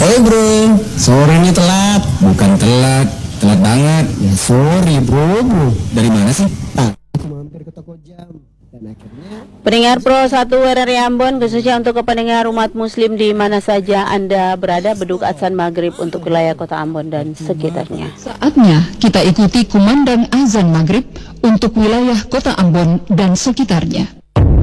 Oi bro, sore ini telat. Bukan telat, telat banget. Ya sorry bro. Dari mana sih? Aku mampir ke toko jam. Dan akhirnya Pendengar Pro 1 RRI Ambon, khususnya untuk pendengar umat muslim di mana saja Anda berada, beduk azan maghrib untuk wilayah kota Ambon dan sekitarnya. Saatnya kita ikuti kumandang azan maghrib untuk wilayah kota Ambon dan sekitarnya.